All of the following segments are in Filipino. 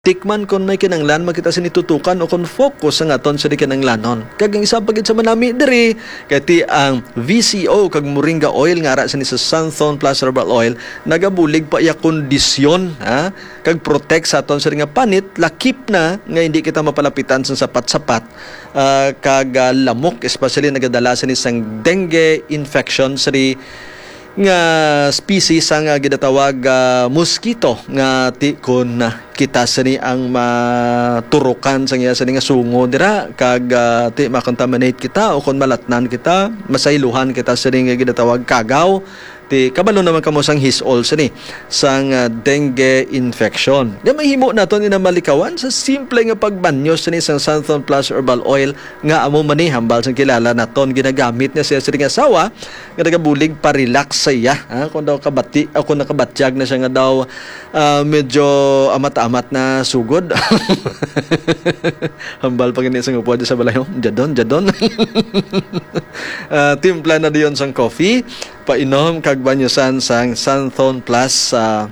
tikman kon may kinanglan makita sinitutukan o kon focus ang aton sa di kinanglanon. Kag ang isa pagit sa manami diri kati ang VCO kag moringa oil nga ara sa ni sa Sunthorn Plus Herbal Oil nagabulig pa iya kondisyon kag protect sa aton sa nga panit lakip na nga hindi kita mapalapitan sa sapat-sapat kag lamok, especially nagadala sa isang dengue infection sa nga species ang ginatawag mosquito nga ti kun kita sani ang maturukan sa nga sani nga sungo dira kag ti makontaminate kita o kun malatnan kita masailuhan kita sani nga ginatawag kagaw ti kabalo naman kamo sang hisol sani sang dengue infection. Nga mahimo naton ina malikawan sa simple nga pagbanyo sani sang Sunthorn Plus Herbal Oil nga amo mani hambal sang kilala naton ginagamit niya sa nga sawa nga nagabulig pa-relax saya kung daw kabati ako nakabatyag na siya nga daw medyo amat-amat na sugod. Hambal pag ini sang upo sa balayo jadon timpla na diyon sang coffee painom kag banyusan sang Sunthorn Plus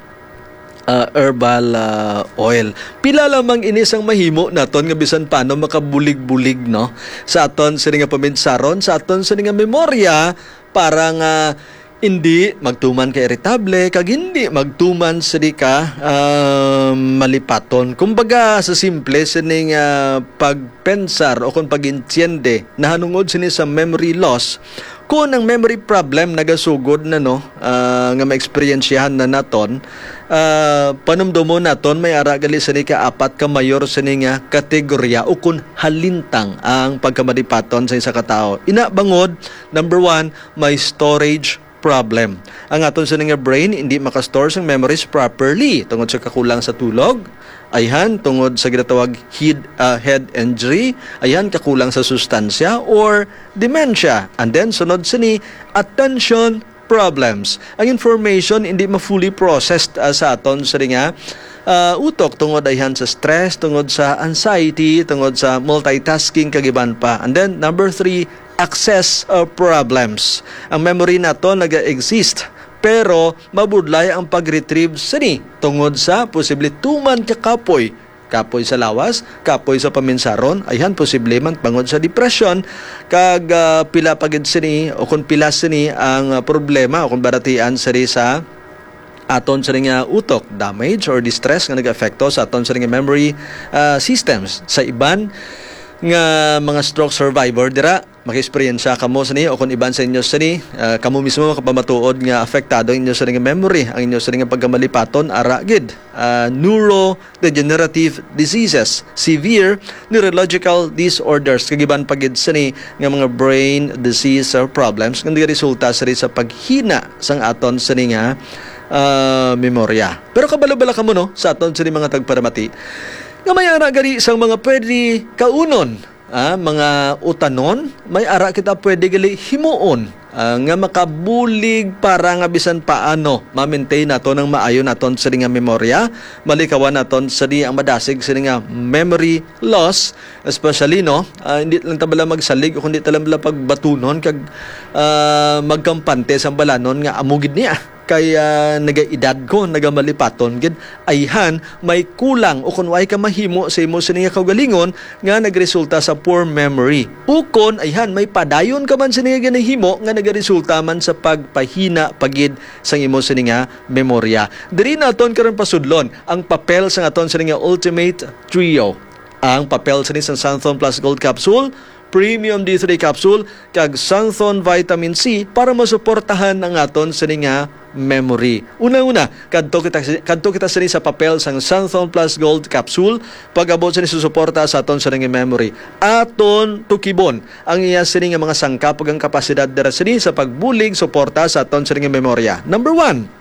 Herbal Oil. Pila lamang ini sang mahimo naton nga bisan paano makabulig-bulig no sa aton sa nga paminsaron sa aton sa nga memorya para nga hindi magtuman ka irritable kag hindi magtuman sa di ka malipaton. Kumbaga sa simple sining pagpensar o kung pag-intiende nahanungod sini sa memory loss kung ang memory problem nagasugod na no nga ma-experiensyahan na naton panumdumo naton may ara gali sa ni ka apat ka mayor sa ni nga kategorya o kun halintang ang pagkamalipaton sa isa ka tawo. Ina bangod number 1 may storage problem. Ang aton sa nga brain hindi makastore sang memories properly tungod sa kakulang sa tulog. Ayhan tungod sa ginatawag head injury, ayan kakulang sa sustansya or dementia. And then sunod sini attention problems. Ang information hindi ma-fully processed sa aton sa nga utok tungod ayhan sa stress, tungod sa anxiety, tungod sa multitasking kagiban pa. And then number 3, access problems. Ang memory nato naga-exist pero mabudlay ang pag-retrieve sini tungod sa posible tuman ka kapoy sa lawas, kapoy sa paminsaron, ayhan posible man tungod sa depression kag pila pagid sini o kung pila sini ang problema o kung baratian sini sa aton sa nga utok, damage or distress nga nag-afekto sa aton sa nga memory systems. Sa iban nga mga stroke survivor dira maki-experience kamo sa ni o kung iban sa inyo sa ni kamo mismo makapamatuod nga apektado inyo sa nga memory ang inyo sa nga pagkamalipaton ara gid neurodegenerative diseases, severe neurological disorders kagiban pagid sa ni nga mga brain disease or problems nga resulta sa paghina sang aton sa ni nga memorya. Pero kabalo-bala kamo no sa aton sa ni mga tagparamati nga may ara gali sang mga pwede kaunon mga utanon may ara kita pwede gali himuon nga makabulig para nga bisan paano ma-maintain nato ng maayo naton sa nga memorya malikawan naton sa ang madasig sa nga memory loss especially no hindi lang tabala magsalig o kundi talang pagbatunon kag magkampante sa balanon nga amugid niya kaya nagaedad ko nagamalipaton gid ayhan may kulang o kun way ka mahimo sa imo sa nga kaugalingon nga nagresulta sa poor memory ukon ayhan may padayon ka man sa nga ginahimo nga nagaresulta man sa pagpahina pagid sa imo sa nga memorya. Diri naton karon pasudlon ang papel sa aton sa nga Ultimate Trio. Ang papel sa Sunthorn Plus Gold Capsule, Premium D3 Capsule kag Sunthorn Vitamin C para masuportahan ang aton sa nga memory. Una-una, kadto kita sa papel sang Sunthorn Plus Gold Capsule pag-abot sa susuporta sa aton sa nga memory. Aton tukibon ang iya sini nga mga sangkap ug ang kapasidad dira sini sa pagbulig suporta sa aton sa nga memorya. Number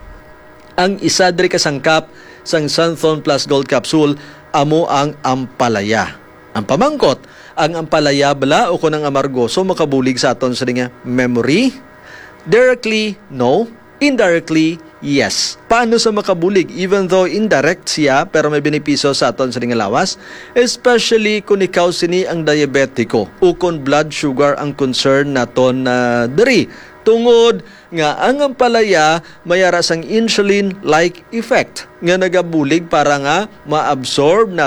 1, ang isa diri ka sangkap sang Sunthorn Plus Gold Capsule amo ang ampalaya. Ang pamangkot, ang ampalaya bala o kunang amargoso makabulig sa aton sa nga memory? Directly, no. Indirectly, yes. Paano sa makabulig? Even though indirect siya, pero may benepisyo sa aton sa nga lawas. Especially kung ikaw sini ang diabetiko o kung blood sugar ang concern naton na diri. tungod nga ang ampalaya mayara sang insulin-like effect nga nagabulig para nga maabsorb na